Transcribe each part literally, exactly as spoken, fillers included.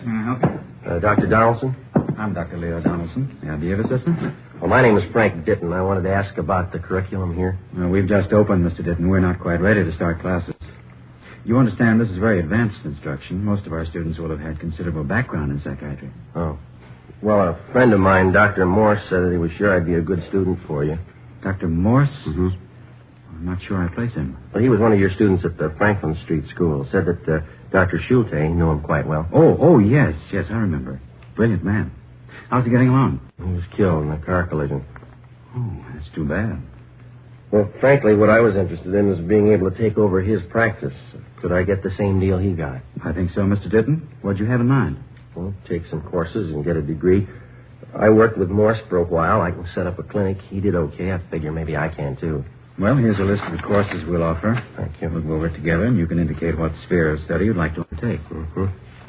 May I help you? Uh, Doctor Donaldson? I'm Doctor Leo Donaldson. May I be of assistance? Well, my name is Frank Ditton. I wanted to ask about the curriculum here. Well, we've just opened, Mister Ditton. We're not quite ready to start classes. You understand this is very advanced instruction. Most of our students will have had considerable background in psychiatry. Oh. Well, a friend of mine, Doctor Morse, said that he was sure I'd be a good student for you. Doctor Morse? Mm-hmm. I'm not sure I place him. Well, he was one of your students at the Franklin Street School. Said that uh, Doctor Schulte knew him quite well. Oh, oh, yes, yes, I remember. Brilliant man. How's he getting along? He was killed in a car collision. Oh, that's too bad. Well, frankly, what I was interested in is being able to take over his practice. Could I get the same deal he got? I think so, Mister Ditton. What'd you have in mind? Well, take some courses and get a degree. I worked with Morse for a while. I can set up a clinic. He did okay. I figure maybe I can, too. Well, here's a list of the courses we'll offer. Thank you. We'll go over it together, and you can indicate what sphere of study you'd like to undertake. Mm-hmm.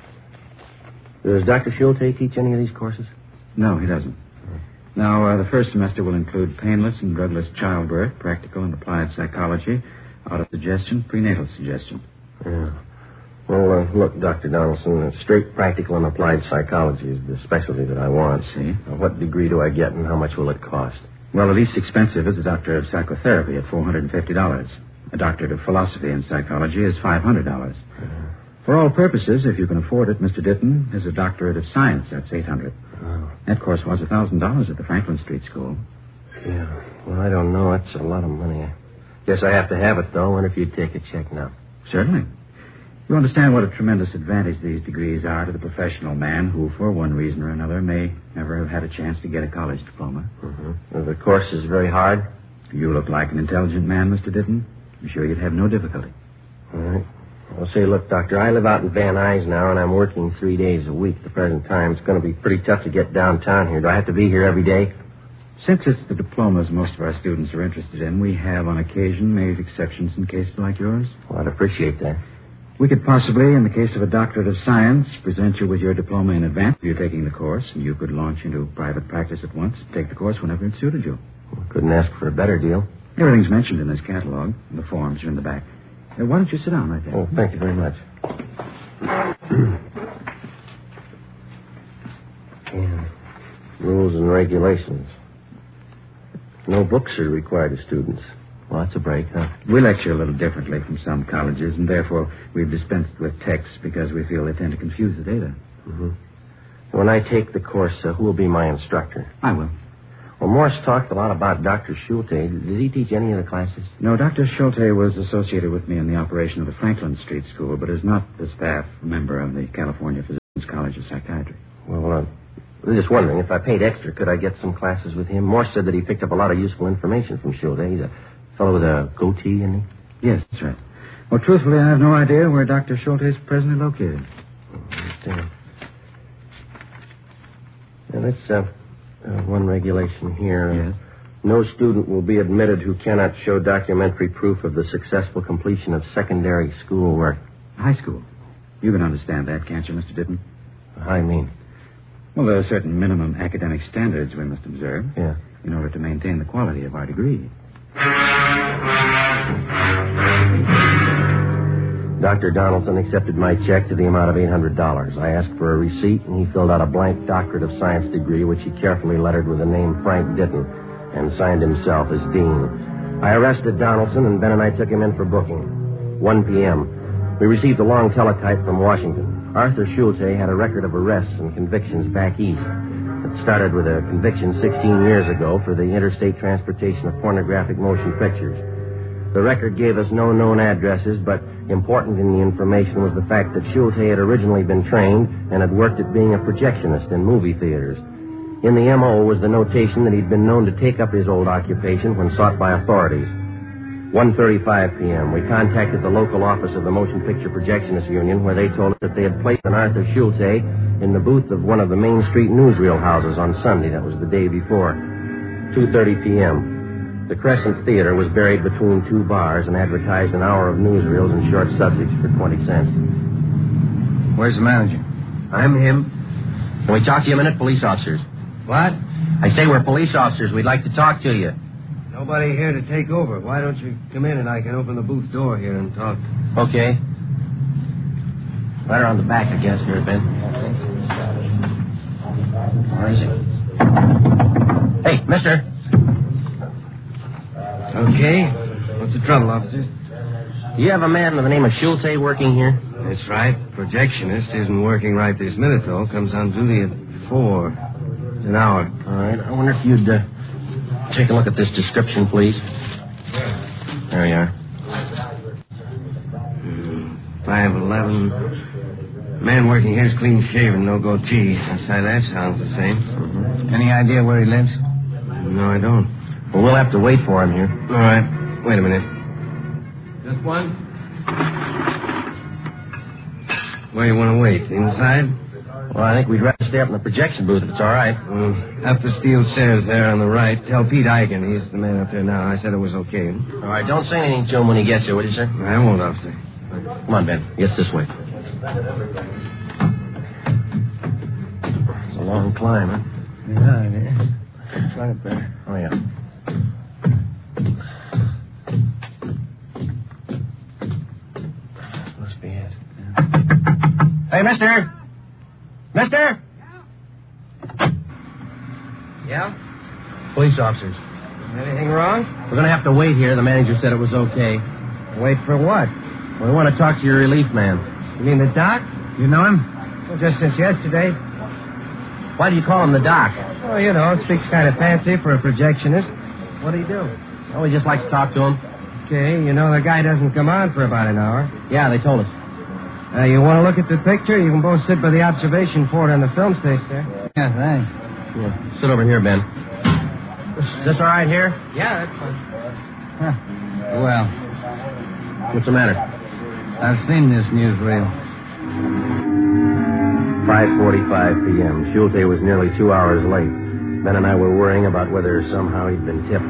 Does Doctor Schulte teach any of these courses? No, he doesn't. Now, uh, the first semester will include painless and drugless childbirth, practical and applied psychology, auto-suggestion, prenatal suggestion. Yeah. Well, uh, look, Doctor Donaldson, uh, straight practical and applied psychology is the specialty that I want. See? Uh, what degree do I get and how much will it cost? Well, the least expensive is a doctorate of psychotherapy at four hundred fifty dollars. A doctorate of philosophy and psychology is five hundred dollars. Uh-huh. For all purposes, if you can afford it, Mister Ditton, there's a doctorate of science. That's eight hundred dollars. Oh. That course was one thousand dollars at the Franklin Street School. Yeah. Well, I don't know. That's a lot of money. I guess I have to have it, though. I wonder if you'd take a check now. Certainly. You understand what a tremendous advantage these degrees are to the professional man who, for one reason or another, may never have had a chance to get a college diploma. Mm-hmm. Well, the course is very hard? You look like an intelligent man, Mister Ditton. I'm sure you'd have no difficulty. All right. Well, say, look, Doctor, I live out in Van Nuys now, and I'm working three days a week at the present time. It's going to be pretty tough to get downtown here. Do I have to be here every day? Since it's the diplomas most of our students are interested in, we have, on occasion, made exceptions in cases like yours. Well, I'd appreciate that. We could possibly, in the case of a doctorate of science, present you with your diploma in advance of you taking the course, and you could launch into private practice at once and take the course whenever it suited you. Well, couldn't ask for a better deal. Everything's mentioned in this catalog, and the forms are in the back. Uh, why don't you sit down right there? Oh, thank you very much. Yeah. Rules and regulations. No books are required of students. Well, that's a break, huh? We lecture a little differently from some colleges, and therefore we've dispensed with texts because we feel they tend to confuse the data. Mm-hmm. When I take the course, uh, who will be my instructor? I will. Well, Morse talked a lot about Doctor Schulte. Did he teach any of the classes? No, Doctor Schulte was associated with me in the operation of the Franklin Street School, but is not the staff member of the California Physicians College of Psychiatry. Well, uh, I was just wondering, if I paid extra, could I get some classes with him? Morse said that he picked up a lot of useful information from Schulte. He's a fellow with a goatee, isn't he? Yes, that's right. Well, truthfully, I have no idea where Doctor Schulte is presently located. Oh, I understand. Now, that's uh, uh, one regulation here. Yes. No student will be admitted who cannot show documentary proof of the successful completion of secondary school work. High school. You can understand that, can't you, Mister Ditton? How do you mean? Well, there are certain minimum academic standards we must observe. Yeah. In order to maintain the quality of our degree. Doctor Donaldson accepted my check to the amount of eight hundred dollars. I asked for a receipt, and he filled out a blank doctorate of science degree, which he carefully lettered with the name Frank Ditton, and signed himself as dean. I arrested Donaldson, and Ben and I took him in for booking. one p.m. We received a long teletype from Washington. Arthur Schulte had a record of arrests and convictions back east. It started with a conviction sixteen years ago for the interstate transportation of pornographic motion pictures. The record gave us no known addresses, but important in the information was the fact that Schulte had originally been trained and had worked at being a projectionist in movie theaters. In the M O was the notation that he'd been known to take up his old occupation when sought by authorities. one thirty-five p.m., we contacted the local office of the Motion Picture Projectionists Union, where they told us that they had placed an Arthur Schulte in the booth of one of the Main Street newsreel houses on Sunday. That was the day before. two thirty p.m. The Crescent Theater was buried between two bars and advertised an hour of newsreels and short subjects for twenty cents. Where's the manager? I'm him. Can we talk to you a minute, police officers? What? I say we're police officers. We'd like to talk to you. Nobody here to take over. Why don't you come in and I can open the booth door here and talk? Okay. Right around the back, I guess, here, Ben. Where is he? Hey, mister. Okay. What's the trouble, officer? You have a man by the name of Schulte working here? That's right. Projectionist isn't working right this minute, though. Comes on duty at four. It's an hour. All right. I wonder if you'd uh, take a look at this description, please. There you are. five eleven. Man working here's clean shaven, no goatee. Outside that sounds the same. Mm-hmm. Any idea where he lives? No, I don't. Well, we'll have to wait for him here. All right. Wait a minute. Just one? Where you want to wait? Inside? Well, I think we'd rather stay up in the projection booth if it's all right. Well, up the steel stairs there on the right. Tell Pete Eichen. He's the man up there now. I said it was okay. All right. Don't say anything to him when he gets here, will you, sir? I won't, officer. Come on, Ben. Gets this way. It's a long climb, huh? Yeah, it is. It's right up there. Oh, yeah. Must be it. Hey, mister! Mister! Yeah? Police officers. Anything wrong? We're going to have to wait here. The manager said it was okay. Wait for what? We want to talk to your relief man. You mean the doc? You know him? Well, just since yesterday. Why do you call him the doc? Oh, you know, speaks kind of fancy for a projectionist. What do you do? Oh, we just like to talk to him. Okay, you know the guy doesn't come on for about an hour. Yeah, they told us. Uh, you want to look at the picture? You can both sit by the observation port on the film station there. Yeah, thanks. Yeah. Sit over here, Ben. Is this all right here? Yeah, that's fine. Huh. Well, What's the matter? I've seen this newsreel. five forty-five p.m. Schulte was nearly two hours late. Ben and I were worrying about whether somehow he'd been tipped.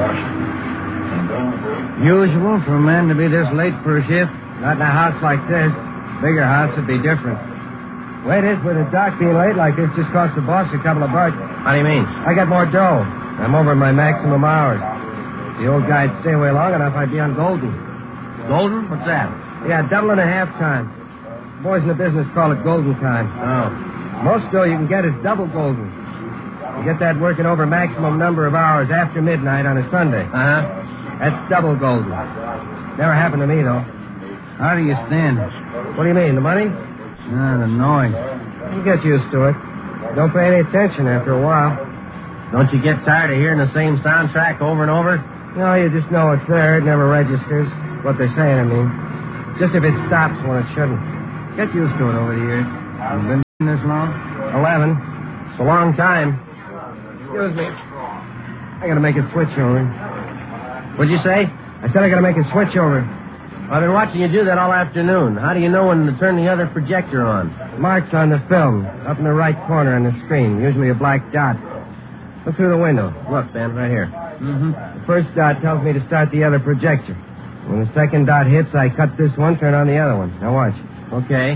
Usual for a man to be this late for a shift? Not in a house like this. Bigger house would be different. Way it is with a doc being late like this just cost the boss a couple of bucks. How do you mean? I got more dough. I'm over my maximum hours. The old guy'd stay away long enough, I'd be on Golden. Golden? What's that? Yeah, double and a half time. Boys in the business call it Golden time. Oh. Most dough you can get is double Golden. You get that working over maximum number of hours after midnight on a Sunday. Uh-huh. That's double Golden. Never happened to me, though. How do you stand? What do you mean, the money? Ah, the noise. You get used to it. Don't pay any attention after a while. Don't you get tired of hearing the same soundtrack over and over? No, you just know it's there. It never registers. What they're saying, I mean. Just if it stops when it shouldn't. Get used to it over the years. You've been in this long? Eleven. It's a long time. Excuse me. I gotta make a switch over. What'd you say? I said I gotta make a switch over. I've been watching you do that all afternoon. How do you know when to turn the other projector on? Marks on the film, up in the right corner on the screen. Usually a black dot. Look through the window. Look, Ben, right here. Mm-hmm. The first dot tells me to start the other projector. When the second dot hits, I cut this one, turn on the other one. Now watch. Okay.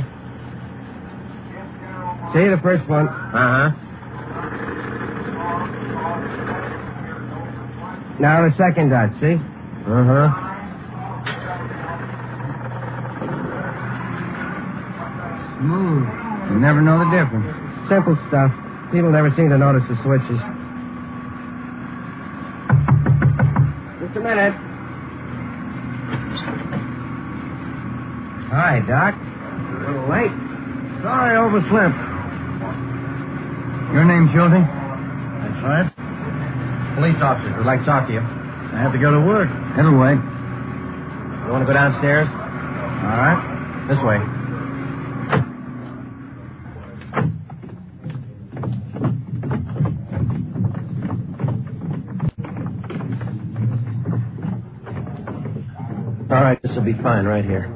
See the first one. Uh-huh. Now the second dot, see? Uh-huh. Smooth. You never know the difference. Simple stuff. People never seem to notice the switches. Just a minute. Hi, Doc. A little late. Sorry, overslept. Your name, Schulte? That's right. Police officers would like to talk to you. I have to go to work. It'll wait. You want to go downstairs? All right. This way. All right, this will be fine right here.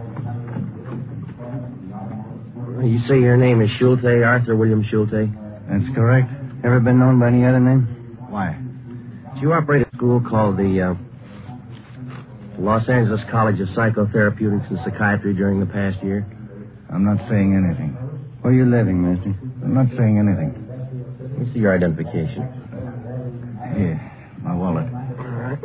You say your name is Schulte, Arthur William Schulte? That's correct. Ever been known by any other name? Why? Did you operate a school called the uh, Los Angeles College of Psychotherapeutics and Psychiatry during the past year? I'm not saying anything. Where are you living, mister? I'm not saying anything. Let me see your identification. Here, my wallet. All right.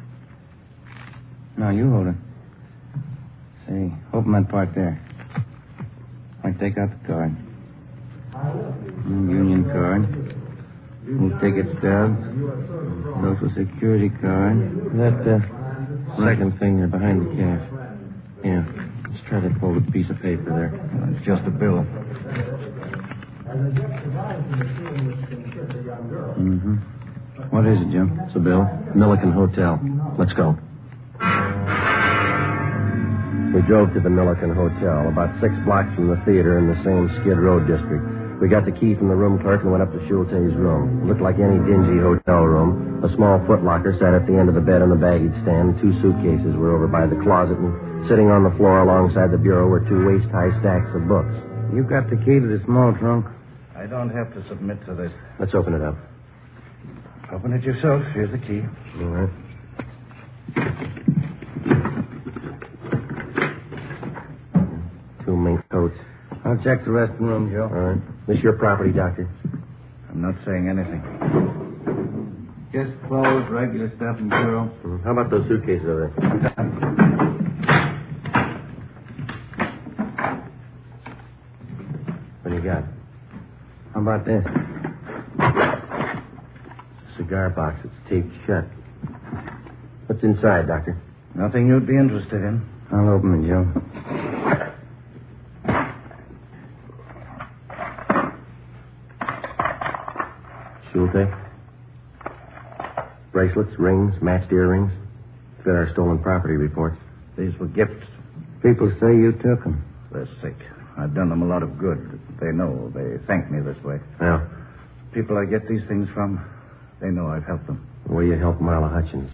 No, you hold it. Say, open that part there. I take out the card. Mm, Union card. Any tickets, stubs? Social Security card? That uh, second thing there behind the cash. Yeah. Let's try that folded piece of paper there. Well, it's just a bill. Mm-hmm. What is it, Jim? It's a bill. Milliken Hotel. Let's go. We drove to the Milliken Hotel, about six blocks from the theater in the same Skid Row district. We got the key from the room clerk and went up to Schulte's room. It looked like any dingy hotel room. A small footlocker sat at the end of the bed on the baggage stand. Two suitcases were over by the closet, and sitting on the floor alongside the bureau were two waist-high stacks of books. You got the key to the small trunk? I don't have to submit to this. Let's open it up. Open it yourself. Here's the key. All right. Two mink coats. I'll check the rest of the room, Joe. All right. This your property, Doctor? I'm not saying anything. Just clothes, regular stuff, and bureau. Mm, How about those suitcases over there? What do you got? How about this? Cigar box. It's taped shut. What's inside, Doctor? Nothing you'd be interested in. I'll open it, Joe. Schulte? Bracelets, rings, matched earrings. Fit our stolen property reports. These were gifts. People say you took them. They're sick. I've done them a lot of good. They know. They thank me this way. Well, People I get these things from, they know I've helped them. will you help Marla Hutchins?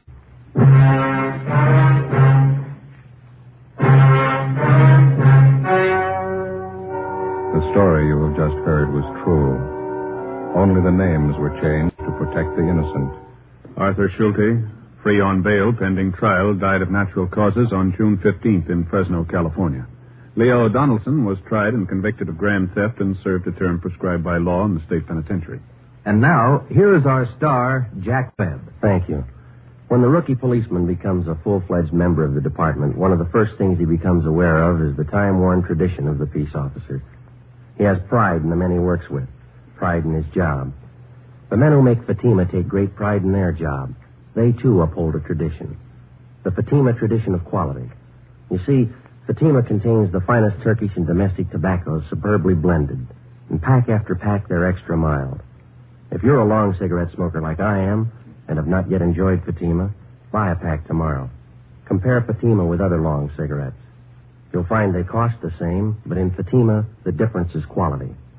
The story you have just heard was true. Only the names were changed to protect the innocent. Arthur Schulte, free on bail pending trial, died of natural causes on June fifteenth in Fresno, California. Leo Donaldson was tried and convicted of grand theft and served a term prescribed by law in the state penitentiary. And now, here is our star, Jack Webb. Thank you. When the rookie policeman becomes a full-fledged member of the department, one of the first things he becomes aware of is the time-worn tradition of the peace officer. He has pride in the men he works with, pride in his job. The men who make Fatima take great pride in their job. They, too, uphold a tradition. The Fatima tradition of quality. You see, Fatima contains the finest Turkish and domestic tobaccos superbly blended. And pack after pack, they're extra mild. If you're a long cigarette smoker like I am, and have not yet enjoyed Fatima, buy a pack tomorrow. Compare Fatima with other long cigarettes. You'll find they cost the same, but in Fatima, the difference is quality.